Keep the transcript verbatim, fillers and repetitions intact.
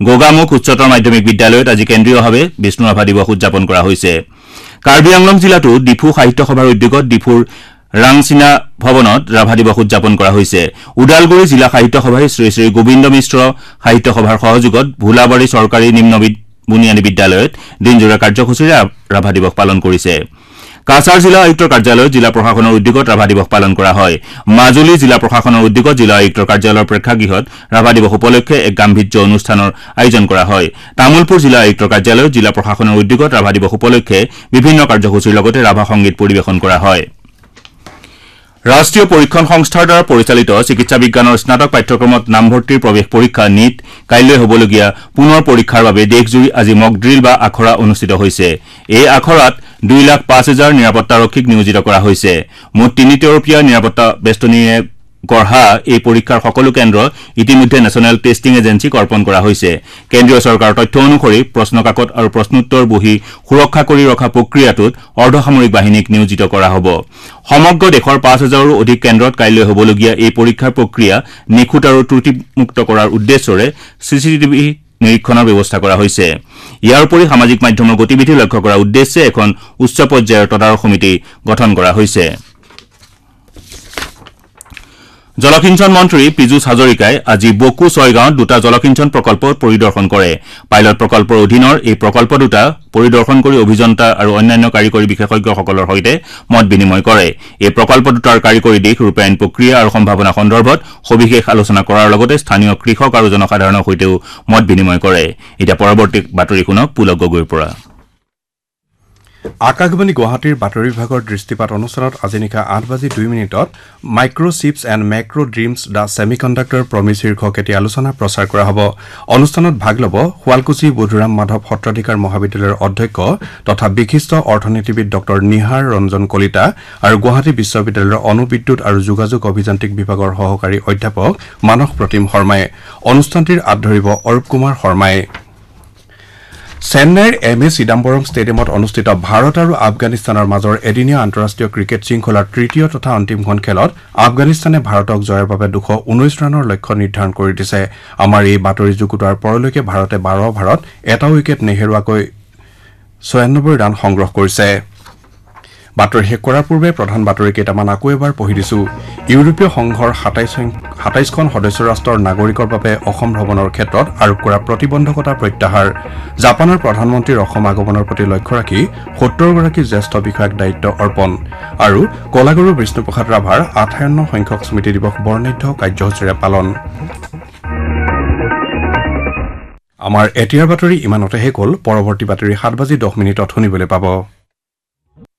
গোগামুখ উচ্চতৰ মাধ্যমিক বিদ্যালয়ত আজি কেন্দ্ৰীয়ভাৱে বিষ্ণু ৰাভা দিৱস উদযাপন কৰা হৈছে কাৰ্বি আংলং জিলাতো ডিফু সাহিত্য সভাৰ উদ্যোগত ডিফুৰ ৰাংচিনা ভৱনত ৰাভা দিৱস উদযাপন কৰা হৈছে উদালগুৰি জিলা সাহিত্য সভাই শ্ৰী শ্ৰী গোবিন্দ মিশ্ৰ সাহিত্য সভাৰ সহযোগত ভুলাবাৰী চৰকাৰী নিম্ন বুনিয়াদী বিদ্যালয়ত দিনজোৰা কাৰ্যসূচীৰে ৰাভা দিৱস পালন কৰিছে কাছাৰ জিলা আয়ুক্তৰ কাৰ্যালয়ত জিলা প্ৰশাসনৰ উদ্যোগত ৰাভা দিৱস পালন কৰা হয় মাজুলী জিলা প্ৰশাসনৰ উদ্যোগত জিলা আয়ুক্তৰ কাৰ্যালয়ৰ প্ৰেক্ষাগৃহত ৰাভা দিৱস উপলক্ষে এক গাম্ভীৰ্য অনুষ্ঠানৰ আয়োজন কৰা হয় তামুলপুৰ জিলা আয়ুক্তৰ কাৰ্যালয়ত জিলা প্ৰশাসনৰ উদ্যোগত ৰাভা দিৱস উপলক্ষে বিভিন্ন কাৰ্যসূচীৰ লগতে ৰাভা সংগীত পৰিৱেশন কৰা হয় ৰাষ্ট্ৰীয় পৰীক্ষণ সংস্থাৰ দ্বাৰা পৰিচালিত চিকিৎসা বিজ্ঞানৰ স্নাতক পাঠ্যক্ৰমত নামভৰ্তিৰ প্ৰৱেশ পৰীক্ষা নীট কাইলৈ হ'বলগীয়া পুনৰ পৰীক্ষাৰ বাবে দেশজুৰি আজি মক ড্ৰিল বা আখৰা অনুষ্ঠিত হৈছে এই আখৰাত দুই লাখ পাঁচ হাজাৰ নিৰাপত্তাৰক্ষীক নিয়োজিত কৰা হৈছে মুঠ তিনি তৰপীয়া নিৰাপত্তা বেষ্টনীৰে গঢ়া এই পৰীক্ষাৰ সকলো কেন্দ্ৰ ইতিমধ্যে নেশ্যনেল টেষ্টিং এজেন্সিক অৰ্পণ কৰা হৈছে কেন্দ্ৰীয় চৰকাৰৰ তথ্য অনুসৰি প্ৰশ্নকাকত আৰু প্ৰশ্নোত্তৰ বহি সুৰক্ষা কৰি ৰখা প্ৰক্ৰিয়াটোত অৰ্ধসামৰিক বাহিনীক নিয়োজিত কৰা হ'ব সমগ্ৰ দেশৰ পাঁচ হাজাৰৰো অধিক কেন্দ্ৰত কাইলৈ হ'বলগীয়া এই পৰীক্ষাৰ প্ৰক্ৰিয়া নিখুঁত আৰু ত্ৰুটিমুক্ত কৰাৰ উদ্দেশ্যৰে চিচিটিভি নিৰীক্ষণৰ ব্যৱস্থা কৰা হৈছে ইয়াৰ উপৰি সামাজিক মাধ্যমৰ গতিবিধি লক্ষ্য কৰাৰ উদ্দেশ্যে এখন উচ্চ পৰ্যায়ৰ তদাৰক সমিতি গঠন কৰা হৈছে জলসিঞ্চন মন্ত্ৰী পীযুষ হাজৰিকাই আজি বকু ছয়গাঁৱত দুটা জলসিঞ্চন প্ৰকল্প পৰিদৰ্শন কৰে পাইলট প্ৰকল্পৰ অধীনৰ এই প্ৰকল্প দুটা পৰিদৰ্শন কৰি অভিযন্তা আৰু অন্যান্য কাৰিকৰী বিশেষজ্ঞসকলৰ সৈতে মত বিনিময় কৰে এই প্ৰকল্প দুটাৰ কাৰিকৰী দিশ ৰূপায়ণ প্ৰক্ৰিয়া আৰু সম্ভাৱনা সন্দৰ্ভত সবিশেষ আলোচনা কৰাৰ লগতে স্থানীয় কৃষক আৰু জনসাধাৰণৰ সৈতেও মত বিনিময় কৰে এতিয়া পৰৱৰ্তী বাতৰি শুনক পুলক গগৈৰ পৰা আকাশবাণী গুৱাহাটীৰ বাতৰি বিভাগৰ দৃষ্টিপাত অনুষ্ঠানত আজি নিশা আঠ বাজি দুই মিনিটত micro' chips and মেক্ৰ' dreams the semiconductor Promise শীৰ্ষক এটি আলোচনা প্ৰচাৰ কৰা হ'ব অনুষ্ঠানত ভাগ ল'ব শুৱালকুছি বুধুৰাম মাধৱ সত্ৰাধিকাৰ মহাবিদ্যালয়ৰ অধ্যক্ষ তথা বিশিষ্ট অৰ্থনীতিবিদ ডক্টৰ নিহাৰ ৰঞ্জন কলিতা আৰু গুৱাহাটী বিশ্ববিদ্যালয়ৰ অণুবিদ্যুৎ আৰু যোগাযোগ অভিযান্ত্ৰিক বিভাগৰ সহকাৰী অধ্যাপক মানস প্ৰতিম শৰ্মাই অনুষ্ঠানটিৰ আঁত ধৰিব অৰূপ কুমাৰ শৰ্মাই চেন্নাইৰ এম এ চিদাম্বৰম ষ্টেডিয়ামত অনুষ্ঠিত ভাৰত আৰু আফগানিস্তানৰ মাজৰ এদিনীয়া আন্তঃৰাষ্ট্ৰীয় ক্ৰিকেট শৃংখলাৰ তৃতীয় তথা অন্তিমখন খেলত আফগানিস্তানে ভাৰতক জয়ৰ বাবে দুশ ঊনৈশ ৰানৰ লক্ষ্য নিৰ্ধাৰণ কৰি দিছে আমাৰ এই বাতৰি যুগুতোৱাৰ পৰলৈকে ভাৰতে বাৰ অভাৰত এটা উইকেট নেহেৰুৱাকৈ ছয়ানব্বৈ ৰান সংগ্ৰহ কৰিছে বাতৰি শেষ কৰাৰ পূৰ্বে প্ৰধান বাতৰি কেইটামান আকৌ এবাৰ পঢ়ি দিছো ইউৰোপীয় সংঘৰ সাতাইশখন সদস্য ৰাষ্ট্ৰৰ নাগৰিকৰ বাবে অসম ভ্ৰমণৰ ক্ষেত্ৰত আৰোপ কৰা প্ৰতিবন্ধকতা প্ৰত্যাহাৰ জাপানৰ প্ৰধানমন্ত্ৰীৰ অসম আগমনৰ প্ৰতি লক্ষ্য ৰাখি সত্তৰ গৰাকী জ্যেষ্ঠ বিষয়াক দায়িত্ব অৰ্পণ আৰু কলাগুৰু বিষ্ণুপ্ৰসাদ ৰাভাৰ আঠাৱন্ন সংখ্যক স্মৃতি দিৱস বৰ্ণাঢ্য কাৰ্যসূচীৰে পালন আমাৰ এতিয়াৰ বাতৰি ইমানতে শেষ হ'ল পৰৱৰ্তী বাতৰি সাত বাজি দহ মিনিটত শুনিবলৈ পাব